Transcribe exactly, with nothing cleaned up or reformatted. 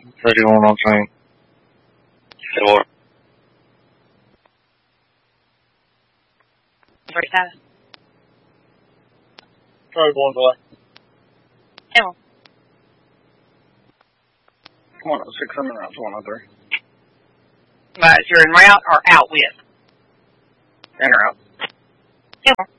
thirty-one on train. Four. thirty-seven. thirty-one boy. Come on. one oh six, I'm around one oh three. But you're en route or out with? In or out? Come on.